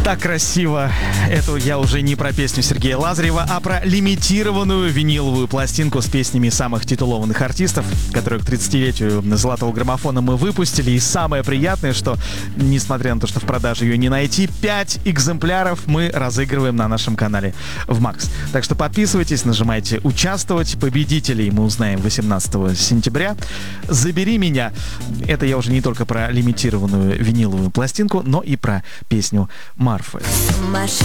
Так красиво. Это я уже не про песню Сергея Лазарева, а про лимитированную виниловую пластинку с песнями самых титулованных артистов, которую к 30-летию «Золотого граммофона» мы выпустили. И самое приятное, что, несмотря на то, что в продаже ее не найти, 5 экземпляров мы разыгрываем на нашем канале в Макс. Так что подписывайтесь, нажимайте «Участвовать». Победителей мы узнаем 18 сентября. «Забери меня». Это я уже не только про лимитированную виниловую пластинку, но и про песню Марфы.